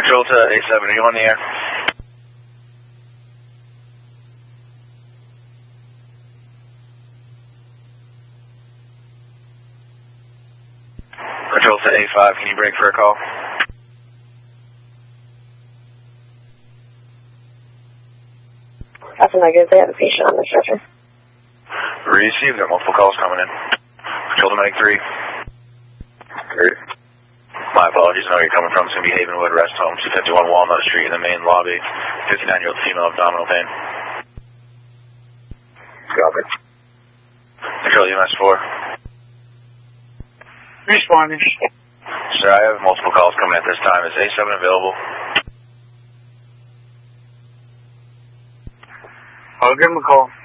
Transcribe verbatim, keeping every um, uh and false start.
Control to A seven, are you on the air? Control to A five, can you break for a call? That's a negative. They have a patient on the stretcher. Received. Got multiple calls coming in. Control to Medic three. Great. My apologies. I know where you're coming from. It's going to be Havenwood Rest Home, two fifty-one Walnut Street in the main lobby. fifty-nine-year-old female abdominal pain. Copy. Control E M S four. Responding. Sir, I have multiple calls coming at this time. Is A seven available? I'll give him a call.